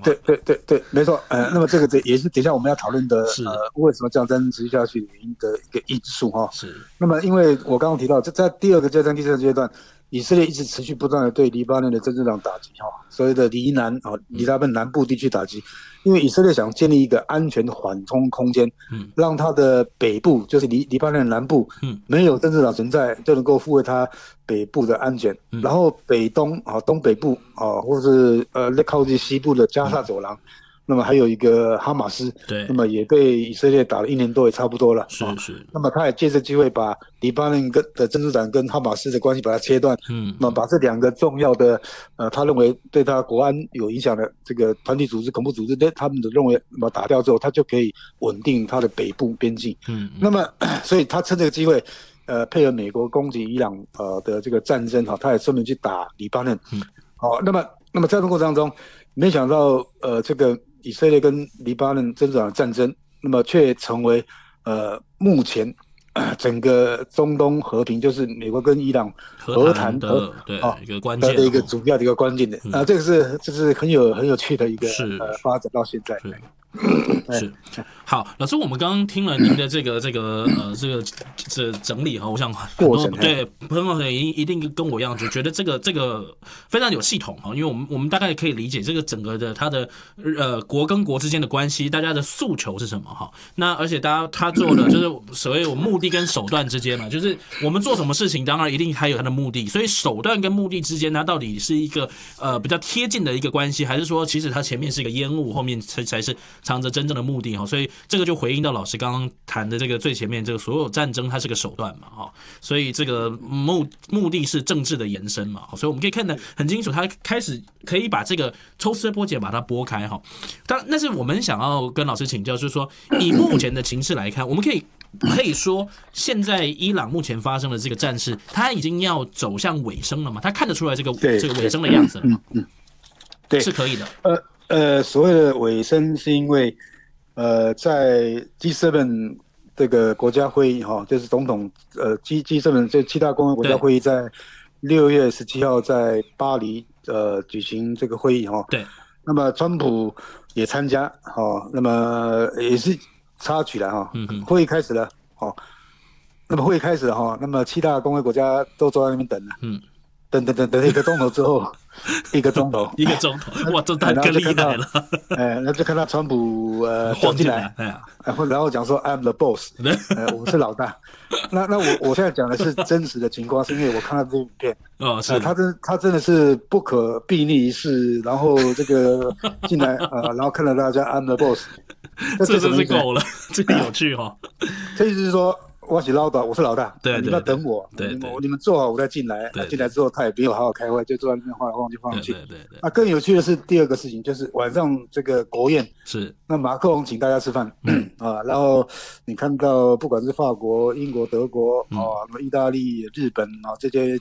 对，没错。那么这也是等一下我们要讨论的， 是为什么战争持续下去原因的一个因素哈。 是， 那么因为我刚刚提到，在第二个阶段、第三个阶段，以色列一直持续不断的对黎巴嫩的真主党打击哈，所谓的黎南啊，黎巴嫩南部地区打击，因为以色列想建立一个安全缓冲空间，让它的北部就是黎巴嫩南部，没有真主党存在，就能够护卫它北部的安全。然后北东啊、东北部啊，或是靠近西部的加萨走廊。那么还有一个哈马斯， 对， 那么也被以色列打了1年多，也差不多了。 是。 那么他也借这机会把黎巴嫩的真主党跟哈马斯的关系把它切断，那么把这2个重要的他认为对他国安有影响的这个团体组织、恐怖组织，他们的认为那么打掉之后，他就可以稳定他的北部边境。那么所以他趁这个机会。配合美国攻击伊朗的这个战争他也顺便去打黎巴嫩。那么在这个过程当中，没想到这个以色列跟黎巴嫩真主党的战争，那么却成为目前整个中东和平，就是美国跟伊朗和谈的一个关键的一个主要的一个关键的。这是很有趣的一个发展到现在。 是好，老师，我们刚刚听了您的这个整理哈，我想很多朋友一定跟我一样，就觉得这个非常有系统哈，因为我们大概可以理解这个整个的它的国跟国之间的关系，大家的诉求是什么哈。那而且他做的就是所谓目的跟手段之间嘛，就是我们做什么事情，当然一定还有它的目的，所以手段跟目的之间，它到底是一个比较贴近的一个关系，还是说其实它前面是一个烟雾，后面才是藏着真正的目的哈，所以这个就回应到老师刚刚谈的这个最前面，这个所有战争它是个手段嘛哈，所以这个目的是政治的延伸嘛，所以我们可以看得很清楚，他开始可以把这个抽丝剥茧把它剥开哈。但是我们想要跟老师请教，就是说以目前的情势来看，我们可以说现在伊朗目前发生的这个战事，它已经要走向尾声了嘛？他看得出来这个尾声的样子了吗？对，是可以的。 所谓的尾声是因为在 G7 这个国家会议就是总统G7 这7大公约国家会议在6月17号在巴黎举行这个会议对。 那么川普也参加那么也是插曲了会议开始了那么会议开始了那么7大公约国家都坐在那边等了。等1个钟头之后，1个钟头， 哇，这太更厉害了。 那就看到川普晃进来，然后讲说 I'm the boss， 我是老大。那我现在讲的是真实的情况，是因为我看到这部影片，他真的是不可避逆一事，然后这个进来然后看到大家 I'm the boss， 这真是够了，这个有趣这意思是说。我是老大，你们要等我，你们做好我再进来。进来之后，他也没有好好开会，就坐在那边晃来晃去。更有趣的是第二个事情，就是晚上这个国宴是那马克龙请大家吃饭然后你看到不管是法国、英国、德国意大利、日本这些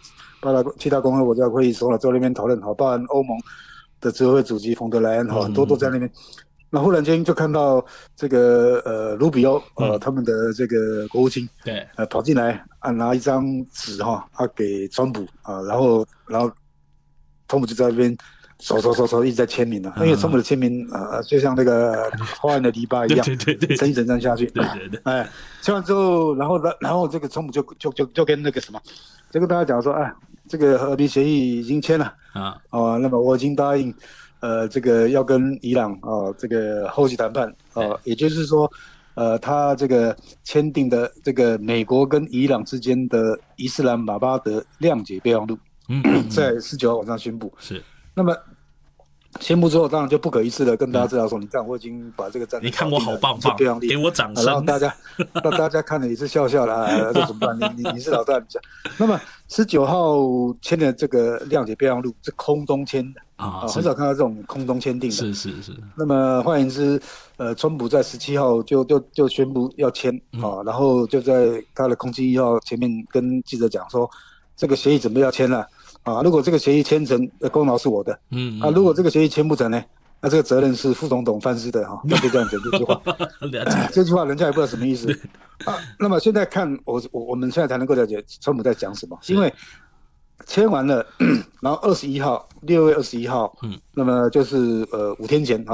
7大公约国家会议首脑在那边讨论包含欧盟的执委会主席冯德莱恩很多都在那边。那忽然间就看到这个卢比欧他们的这个国务卿对跑进来拿一张纸给川普然后川普就在那边手一直在签名因为川普的签名就像那个花园的篱笆一样，层一层层下去。签完之后，然后这个川普就跟那个什么，就跟大家讲说，这个和平协议已经签了那么我已经答应。这个要跟伊朗这个后续谈判也就是说他这个签订的这个美国跟伊朗之间的伊斯兰马巴德谅解备忘录在19号晚上宣布。 是， 那么宣布之后，当然就不可一世的跟大家知道说，你看我已经把这个战争， 你看我好棒，给我掌声。 然后大家看了也是笑了这怎么办？你是老大讲。那么19号签的这个谅解备忘录是空中签的很少看到这种空中签订的。 是。 那么换言之，川普在17号就宣布要签然后就在他的空军1号前面跟记者讲说，这个协议准备要签了。如果这个协议签成，功劳是我的。如果这个协议签不成呢，那这个责任是副总统范斯的那就这样讲这句话。这句话人家也不知道什么意思那么现在看我们现在才能够了解川普在讲什么，因为签完了，然后6月21号，那么就是5天前